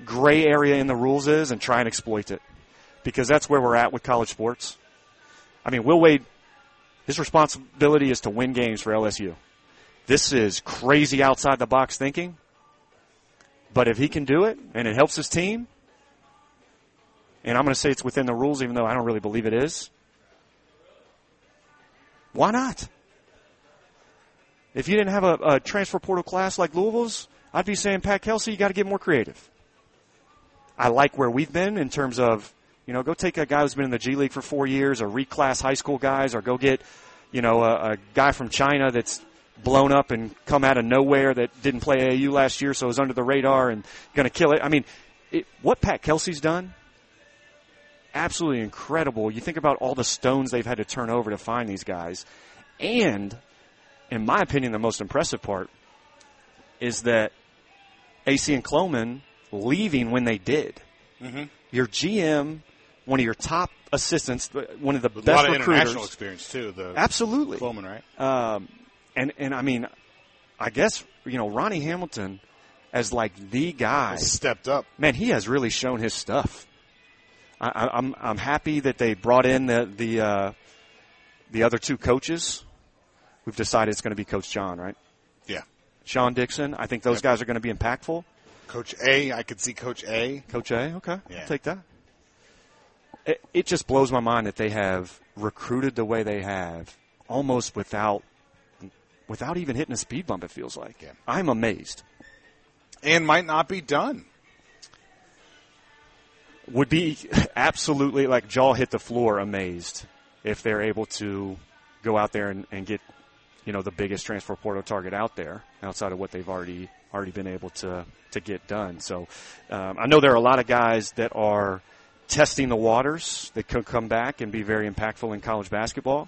gray area in the rules is and try and exploit it, because that's where we're at with college sports. I mean, Will Wade, his responsibility is to win games for LSU. This is crazy outside-the-box thinking, but if he can do it and it helps his team, and I'm going to say it's within the rules even though I don't really believe it is, why not? If you didn't have a transfer portal class like Louisville's, I'd be saying, Pat Kelsey, you got to get more creative. I like where we've been in terms of, go take a guy who's been in the G League for 4 years or reclass high school guys, or go get, a guy from China that's blown up and come out of nowhere that didn't play AAU last year so was under the radar and going to kill it. I mean, what Pat Kelsey's done, absolutely incredible. You think about all the stones they've had to turn over to find these guys. And, in my opinion, the most impressive part is that AC and Cloman leaving when they did. Mm-hmm. Your GM, one of your top assistants, one of the best recruiters. A lot of international experience, too. Absolutely. Cloman, right? And I mean, I guess, Ronnie Hamilton as like the guy. He's stepped up. Man, he has really shown his stuff. I'm happy that they brought in the other two coaches. We've decided it's going to be Coach John, right? Yeah. Sean Dixon. I think those guys are going to be impactful. Coach A, I could see Coach A. Coach A, okay. Yeah. I'll take that. It just blows my mind that they have recruited the way they have, almost without even hitting a speed bump, it feels like. Yeah. I'm amazed. And might not be done. Would be absolutely, like, jaw hit the floor amazed if they're able to go out there and get, the biggest transfer portal target out there outside of what they've already been able to get done. So I know there are a lot of guys that are testing the waters that could come back and be very impactful in college basketball.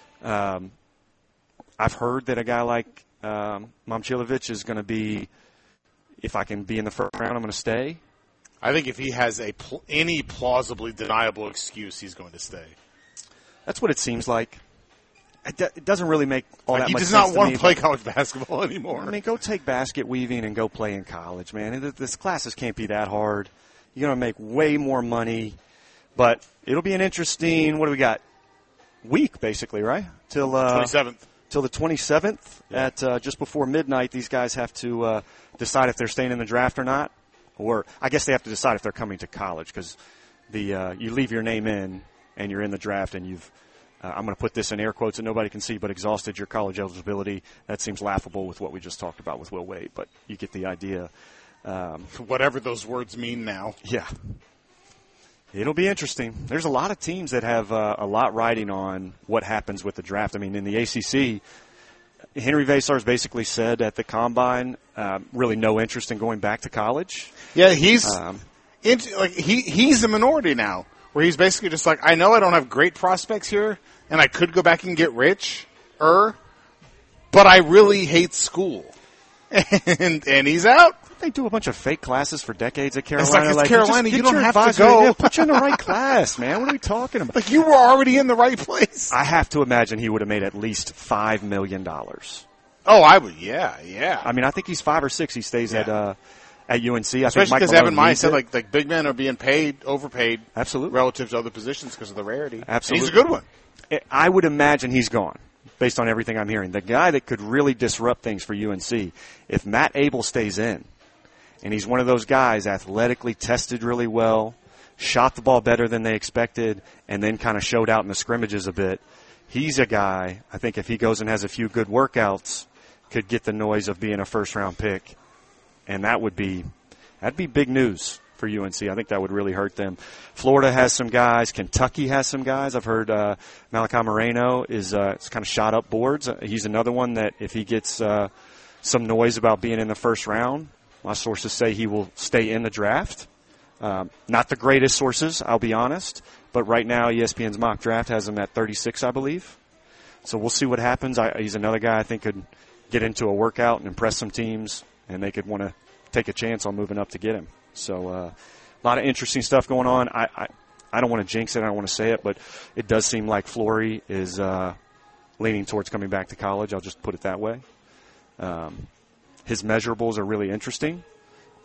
I've heard that a guy like Momcilovic is going to be, if I can be in the first round, I'm going to stay. I think if he has any plausibly deniable excuse, he's going to stay. That's what it seems like. It doesn't really make all that much sense. He does not want to play college basketball anymore. I mean, go take basket weaving and go play in college, man. This classes can't be that hard. You're going to make way more money. But it'll be an interesting, what do we got? Week, basically, right? Till 27th. Till the 27th at just before midnight. These guys have to decide if they're staying in the draft or not. Or I guess they have to decide if they're coming to college, because you leave your name in and you're in the draft and you've I'm going to put this in air quotes that nobody can see, but exhausted your college eligibility. That seems laughable with what we just talked about with Will Wade, but you get the idea. Whatever those words mean now. Yeah. It'll be interesting. There's a lot of teams that have a lot riding on what happens with the draft. I mean, in the ACC, Henry Vasar's basically said at the Combine, really no interest in going back to college. Yeah, he's a minority now, where he's basically just like, I know I don't have great prospects here, and I could go back and get rich, but I really hate school. and he's out. They do a bunch of fake classes for decades at Carolina. It's like, Carolina, you don't have to go. Yeah, put you in the right class, man. What are we talking about? Like, you were already in the right place. I have to imagine he would have made at least $5 million. Oh, I would. Yeah. I mean, I think he's 5 or 6. He stays at UNC. Especially because Evan Meyer said like big men are being overpaid, absolutely, relative to other positions because of the rarity. Absolutely, and he's a good one. I would imagine he's gone, based on everything I'm hearing. The guy that could really disrupt things for UNC, if Matt Abel stays in, and he's one of those guys athletically tested really well, shot the ball better than they expected, and then kind of showed out in the scrimmages a bit. He's a guy, I think if he goes and has a few good workouts, could get the noise of being a first-round pick. And that'd be big news for UNC. I think that would really hurt them. Florida has some guys. Kentucky has some guys. I've heard Malachi Moreno is kind of shot up boards. He's another one that if he gets some noise about being in the first round, my sources say he will stay in the draft. Not the greatest sources, I'll be honest. But right now ESPN's mock draft has him at 36, I believe. So we'll see what happens. He's another guy I think could get into a workout and impress some teams, and they could want to take a chance on moving up to get him. So a lot of interesting stuff going on. I don't want to jinx it. I don't want to say it, but it does seem like Flory is leaning towards coming back to college. I'll just put it that way. His measurables are really interesting.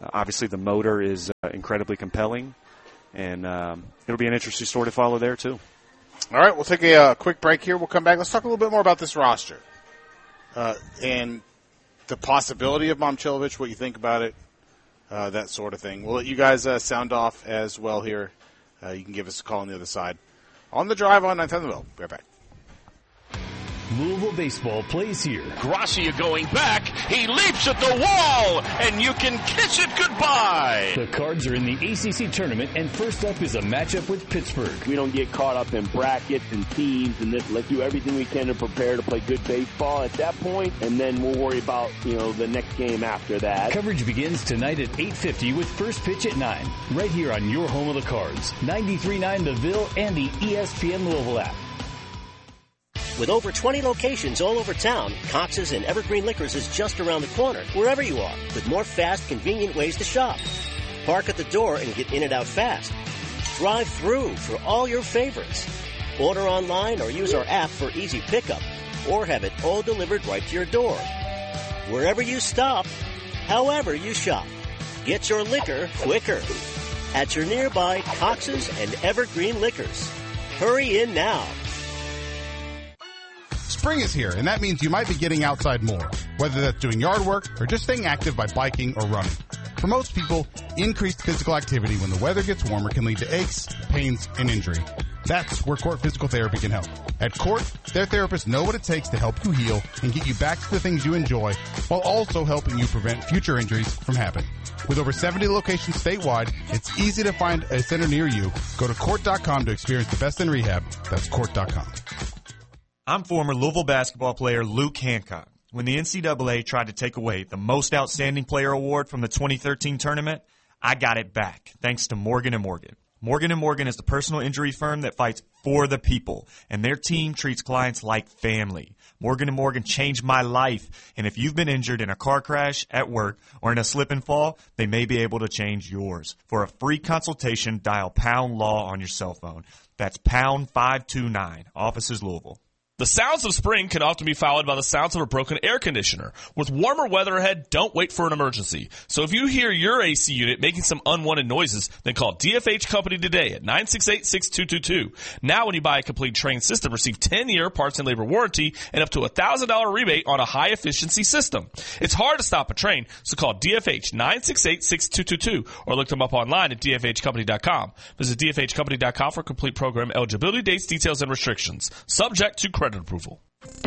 Obviously, the motor is incredibly compelling, and it'll be an interesting story to follow there, too. All right, we'll take a quick break here. We'll come back. Let's talk a little bit more about this roster and the possibility of Momcilovic, what you think about it, that sort of thing. We'll let you guys sound off as well here. You can give us a call on the other side. On the drive on 9th and the Mill. Be right back. Louisville baseball plays here. Gracia going back. He leaps at the wall, and you can kiss it goodbye. The Cards are in the ACC tournament, and first up is a matchup with Pittsburgh. We don't get caught up in brackets and teams and this. Let's do everything we can to prepare to play good baseball at that point, and then we'll worry about, the next game after that. Coverage begins tonight at 8:50 with first pitch at 9. Right here on your home of the Cards, 93.9 The Ville and the ESPN Louisville app. With over 20 locations all over town, Cox's and Evergreen Liquors is just around the corner, wherever you are, with more fast, convenient ways to shop. Park at the door and get in and out fast. Drive through for all your favorites. Order online or use our app for easy pickup, or have it all delivered right to your door. Wherever you stop, however you shop, get your liquor quicker. At your nearby Cox's and Evergreen Liquors. Hurry in now. Spring is here, and that means you might be getting outside more, whether that's doing yard work or just staying active by biking or running. For most people, increased physical activity when the weather gets warmer can lead to aches, pains, and injury. That's where Court Physical Therapy can help. At Court, their therapists know what it takes to help you heal and get you back to the things you enjoy, while also helping you prevent future injuries from happening. With over 70 locations statewide, it's easy to find a center near you. Go to Court.com to experience the best in rehab. That's Court.com. I'm former Louisville basketball player Luke Hancock. When the NCAA tried to take away the Most Outstanding Player Award from the 2013 tournament, I got it back, thanks to Morgan & Morgan. Morgan & Morgan is the personal injury firm that fights for the people, and their team treats clients like family. Morgan & Morgan changed my life, and if you've been injured in a car crash, at work, or in a slip and fall, they may be able to change yours. For a free consultation, dial #LAW on your cell phone. That's #529, Offices Louisville. The sounds of spring can often be followed by the sounds of a broken air conditioner. With warmer weather ahead, don't wait for an emergency. So if you hear your AC unit making some unwanted noises, then call DFH Company today at 968-6222. Now when you buy a complete Trane system, receive 10-year parts and labor warranty and up to $1,000 rebate on a high-efficiency system. It's hard to stop a Trane, so call DFH 968-6222 or look them up online at dfhcompany.com. Visit dfhcompany.com for complete program eligibility, dates, details, and restrictions. Subject to credit approval.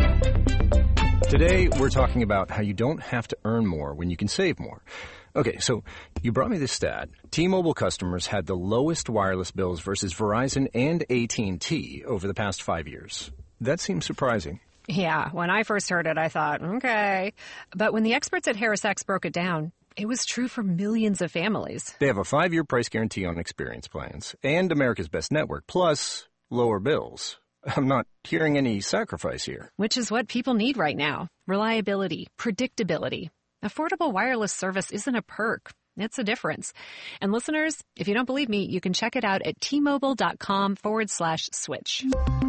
Today, we're talking about how you don't have to earn more when you can save more. Okay, so you brought me this stat. T-Mobile customers had the lowest wireless bills versus Verizon and AT&T over the past 5 years. That seems surprising. Yeah, when I first heard it, I thought, okay. But when the experts at HarrisX broke it down, it was true for millions of families. They have a 5-year price guarantee on experience plans and America's Best Network, plus lower bills. I'm not hearing any sacrifice here. Which is what people need right now. Reliability, predictability. Affordable wireless service isn't a perk. It's a difference. And listeners, if you don't believe me, you can check it out at tmobile.com/switch.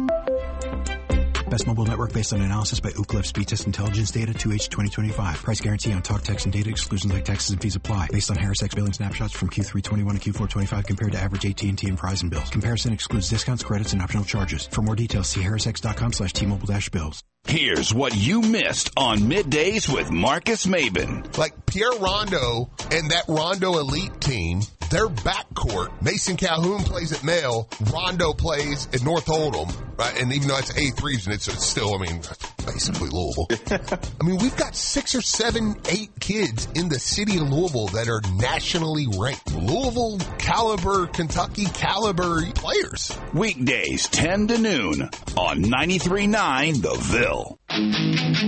Best mobile network based on analysis by Ookla Speed Test Intelligence Data 2H 2025. Price guarantee on talk, text, and data. Exclusions like taxes and fees apply. Based on HarrisX billing snapshots from Q3 21 to Q4 25 compared to average AT&T and Verizon bills. Comparison excludes discounts, credits, and optional charges. For more details, see harrisx.com/T-Mobile-bills. Here's what you missed on Middays with Marcus Maben. Like Pierre Rondo and that Rondo elite team, their backcourt, Mason Calhoun plays at Male, Rondo plays at North Oldham, right? And even though it's A3 region, it's still, basically Louisville. We've got 6 or 7, 8 kids in the city of Louisville that are nationally ranked. Louisville caliber, Kentucky caliber players. Weekdays 10 to noon on 93.9 The Ville.